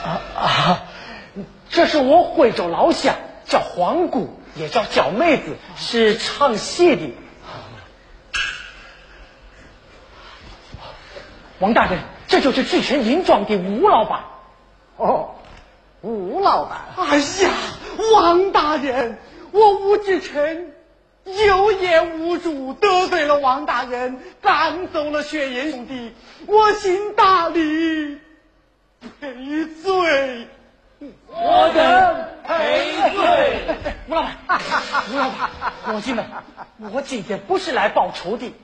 这是我徽州老乡，叫黄姑，也叫小妹子，是唱戏的。王大人，这就是聚泉银庄的吴老板。 哦，吴老板。 哎呀，王大人，我吴志成有眼无珠，得罪了王大人，赶走了雪岩兄弟，我心大礼，赔罪。 我等赔罪。吴老板，吴老板，伙计们，我今天不是来报仇的，